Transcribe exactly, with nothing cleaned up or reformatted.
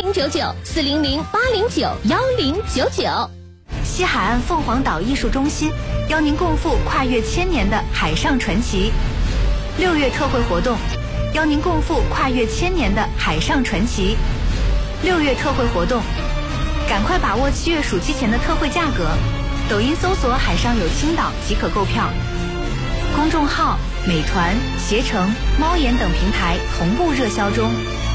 零九九四零零八零九幺零九九。 西海岸凤凰岛艺术中心邀您共赴跨越千年的海上传奇。六月特惠活动，邀您共赴跨越千年的海上传奇。六月特惠活动，赶快把握七月暑期前的特惠价格。抖音搜索“海上有青岛”即可购票。公众号、美团、携程、猫眼等平台同步热销中。